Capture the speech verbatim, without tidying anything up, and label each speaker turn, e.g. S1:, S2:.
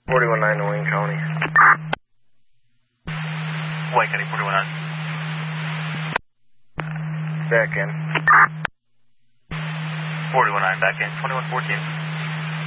S1: forty-one nine to Wayne County.
S2: Wayne County, forty-one nine.
S1: Back in.
S2: forty-one nine, back in. twenty-one fourteen.